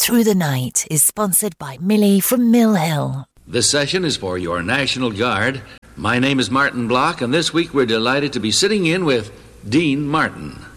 Through the Night is sponsored by Millie from Mill Hill. This session is for your National Guard. My name is Martin Block, and this week we're delighted to be sitting in with Dean Martin.